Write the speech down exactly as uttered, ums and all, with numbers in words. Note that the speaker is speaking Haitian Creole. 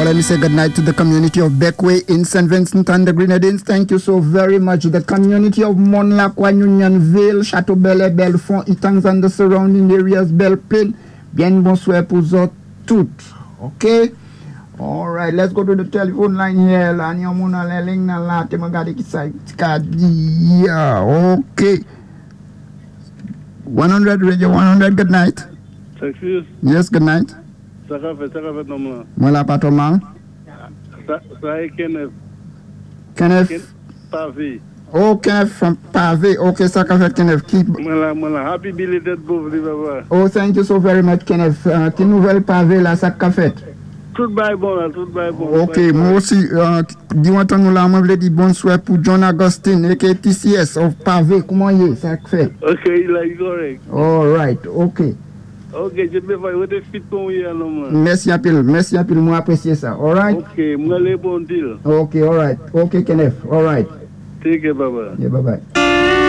let me say good night to the community of Beckway in Saint Vincent and the Grenadines. Thank you so very much. The community of Monlacqua, Unionville, Chateaubel, Belfond, Itangs and the surrounding areas, Belplain. Bien bonsoir pour vous toutes. Okay? All right, let's go to the telephone line here. Okay. one hundred radio one hundred, good night. Thank you. Yes, good night. Ça va faire, ça va faire non. Moi la pas Thomas. Ça ça est Kenneth. Kenneth Pavé. Oh, Kenneth from Pavé. Okay, ça qu'a fait Kenneth. Keep. Voilà, voilà. Happy belated birthday, papa. Oh, thank you so very much, Kenneth. Uh, qui nouvelle Pavé là, ça qu'a fait? Tout bail bon là, tout bail bon. Ok, moi aussi, uh, dis-moi ton nous là, moi je dis bonsoir pour John Augustine, aka T C S of Pavé. Comment y est, ça fait? Ok, il est correct. All right, ok. Ok, je vais faire des fit comme hier, non, man. Merci un peu, merci un peu, moi apprécier ça. All right? Ok, moi les bons deal. Ok, all right. Ok, Kenneth, all right. Take care, bye bye. Yeah, bye bye.